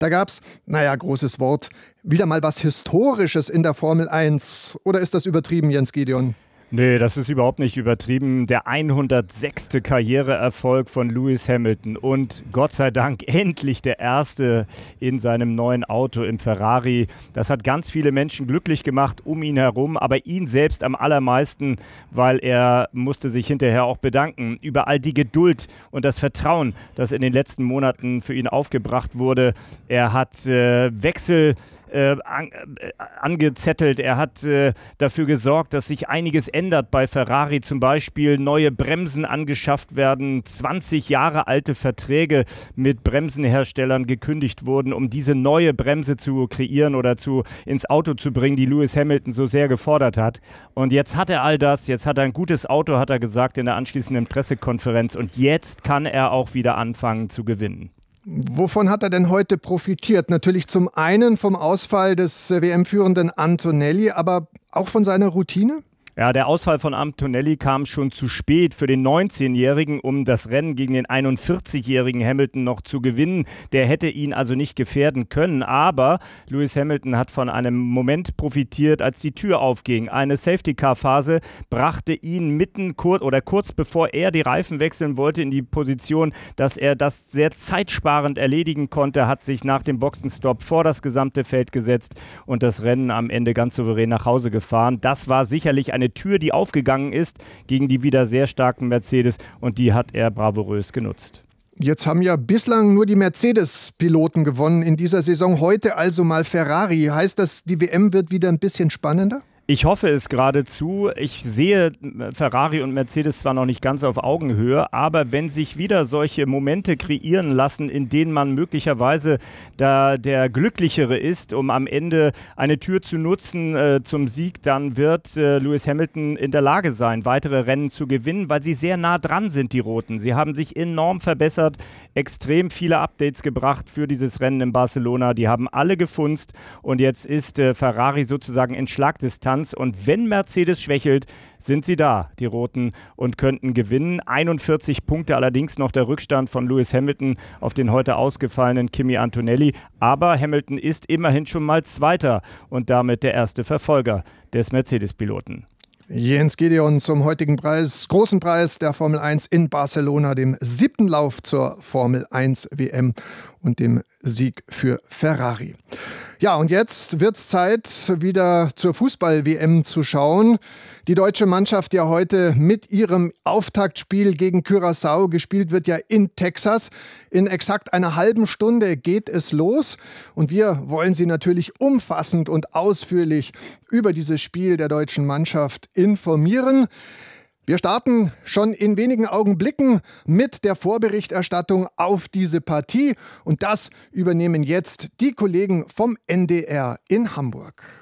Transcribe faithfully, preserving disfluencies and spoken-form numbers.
Da gab's, naja, großes Wort, wieder mal was Historisches in der Formel eins. Oder ist das übertrieben, Jens Gideon? Nee, das ist überhaupt nicht übertrieben. Der hundertsechste Karriereerfolg von Lewis Hamilton und Gott sei Dank endlich der erste in seinem neuen Auto im Ferrari. Das hat ganz viele Menschen glücklich gemacht um ihn herum, aber ihn selbst am allermeisten, weil er musste sich hinterher auch bedanken über all die Geduld und das Vertrauen, das in den letzten Monaten für ihn aufgebracht wurde. Er hat äh, Wechsel Äh, an, äh, angezettelt. Er hat äh, dafür gesorgt, dass sich einiges ändert bei Ferrari. Zum Beispiel neue Bremsen angeschafft werden, zwanzig Jahre alte Verträge mit Bremsenherstellern gekündigt wurden, um diese neue Bremse zu kreieren oder zu, ins Auto zu bringen, die Lewis Hamilton so sehr gefordert hat. Und jetzt hat er all das, jetzt hat er ein gutes Auto, hat er gesagt in der anschließenden Pressekonferenz, und jetzt kann er auch wieder anfangen zu gewinnen. Wovon hat er denn heute profitiert? Natürlich zum einen vom Ausfall des W M-führenden Antonelli, aber auch von seiner Routine? Ja, der Ausfall von Antonelli kam schon zu spät für den neunzehnjährigen, um das Rennen gegen den einundvierzigjährigen Hamilton noch zu gewinnen. Der hätte ihn also nicht gefährden können, aber Lewis Hamilton hat von einem Moment profitiert, als die Tür aufging. Eine Safety-Car-Phase brachte ihn mitten kurz oder kurz bevor er die Reifen wechseln wollte in die Position, dass er das sehr zeitsparend erledigen konnte, hat sich nach dem Boxenstopp vor das gesamte Feld gesetzt und das Rennen am Ende ganz souverän nach Hause gefahren. Das war sicherlich eine Eine Tür, die aufgegangen ist gegen die wieder sehr starken Mercedes, und die hat er bravourös genutzt. Jetzt haben ja bislang nur die Mercedes-Piloten gewonnen in dieser Saison. Heute also mal Ferrari. Heißt das, die W M wird wieder ein bisschen spannender? Ich hoffe es geradezu. Ich sehe Ferrari und Mercedes zwar noch nicht ganz auf Augenhöhe, aber wenn sich wieder solche Momente kreieren lassen, in denen man möglicherweise da der Glücklichere ist, um am Ende eine Tür zu nutzen äh, zum Sieg, dann wird äh, Lewis Hamilton in der Lage sein, weitere Rennen zu gewinnen, weil sie sehr nah dran sind, die Roten. Sie haben sich enorm verbessert, extrem viele Updates gebracht für dieses Rennen in Barcelona. Die haben alle gefunzt, und jetzt ist äh, Ferrari sozusagen in Schlagdistanz. Und wenn Mercedes schwächelt, sind sie da, die Roten, und könnten gewinnen. einundvierzig Punkte allerdings noch der Rückstand von Lewis Hamilton auf den heute ausgefallenen Kimi Antonelli. Aber Hamilton ist immerhin schon mal Zweiter und damit der erste Verfolger des Mercedes-Piloten. Jens Gideon zum heutigen Preis, großen Preis der Formel eins in Barcelona, dem siebten Lauf zur Formel eins W M und dem Sieg für Ferrari. Ja, und jetzt wird's Zeit, wieder zur Fußball-W M zu schauen. Die deutsche Mannschaft ja heute mit ihrem Auftaktspiel gegen Curaçao, gespielt wird ja in Texas. In exakt einer halben Stunde geht es los. Und wir wollen Sie natürlich umfassend und ausführlich über dieses Spiel der deutschen Mannschaft informieren. Wir starten schon in wenigen Augenblicken mit der Vorberichterstattung auf diese Partie. Und das übernehmen jetzt die Kollegen vom N D R in Hamburg.